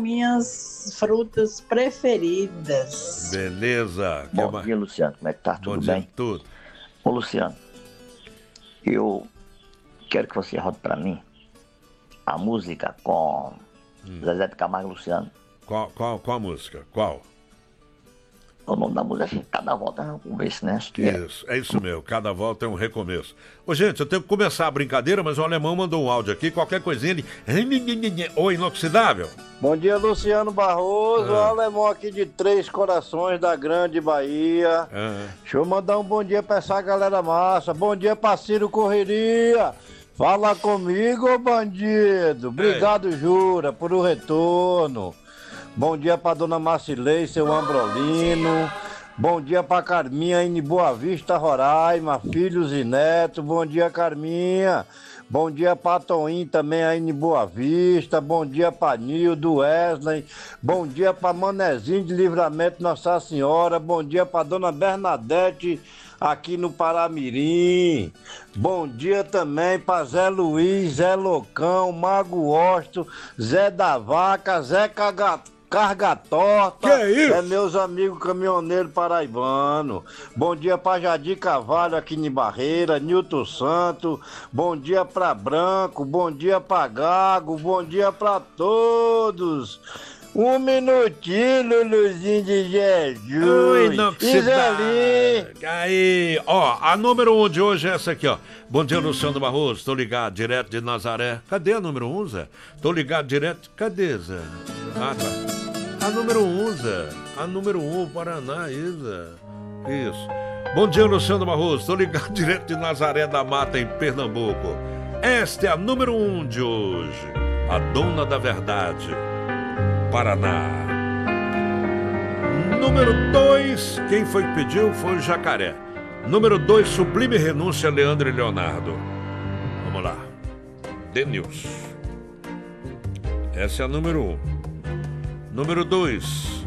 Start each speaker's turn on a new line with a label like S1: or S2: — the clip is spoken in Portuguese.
S1: minhas frutas preferidas.
S2: Beleza.
S3: Bom dia, Luciano. Como é que tá? Tudo bem?
S2: Tudo.
S3: Ô, Luciano, eu quero que você rode pra mim a música com Zezé de Camargo e Luciano.
S2: Qual música? Qual?
S3: O nome da música é Cada Volta é um Começo, né? Acho que
S2: Isso, é isso mesmo. Cada volta é um recomeço. Ô, gente, eu tenho que começar a brincadeira, mas o alemão mandou um áudio aqui. Qualquer coisinha ele... Oi, inoxidável.
S4: Bom dia, Luciano Barroso, alemão aqui de Três Corações da Grande Bahia. Deixa eu mandar um bom dia pra essa galera massa. Bom dia pra Ciro Correria. Fala comigo, ô bandido. Obrigado, Jura, por o retorno. Bom dia pra dona Marcilei, seu Ambrolino. Bom dia pra Carminha em Boa Vista, Roraima, filhos e netos. Bom dia, Carminha. Bom dia pra Toim também aí em Boa Vista. Bom dia pra Nildo, Wesley. Bom dia pra Manezinho de Livramento Nossa Senhora. Bom dia pra dona Bernadette aqui no Paramirim. Bom dia também pra Zé Luiz, Zé Loucão, Mago Osto, Zé da Vaca, Zé Carga Torta.
S2: Que é isso?
S4: É meus amigos caminhoneiros paraibanos. Bom dia pra Jadir Carvalho aqui em Barreira, Nilton Santo. Bom dia pra Branco, bom dia pra Gago, bom dia pra todos. Um minutinho, Luluzinho de Jesus.
S2: Oi, inoxidável.
S4: Iseli.
S2: Aí, ó, a número 1 de hoje é essa aqui, ó. Bom dia, Luciano Barroso. Tô ligado, direto de Nazaré. Cadê a número 1, Zé? Tô ligado direto. Cadê, Zé? Ah, tá. A número 1, Zé. A número 1, Paraná, aí, Zé. Isso. Bom dia, Luciano Barroso. Tô ligado direto de Nazaré da Mata, em Pernambuco. Esta é a número 1 de hoje. A dona da verdade. Paraná. Número 2, quem foi que pediu foi o Jacaré. Número 2, Sublime Renúncia, Leandro e Leonardo. Vamos lá. Denilson. Essa é a número 1. Número 2,